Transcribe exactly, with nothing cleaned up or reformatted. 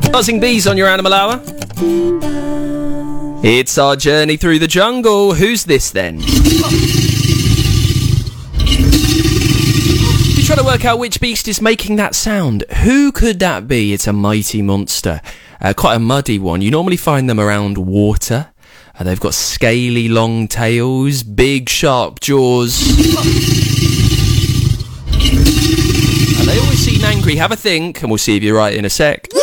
Buzzing bees on your Animal Hour. It's our journey through the jungle. Who's this then? You try to work out which beast is making that sound. Who could that be? It's a mighty monster. Uh, quite a muddy one. You normally find them around water. Uh, they've got scaly long tails, big sharp jaws. And they always seem angry. Have a think, and we'll see if you're right in a sec.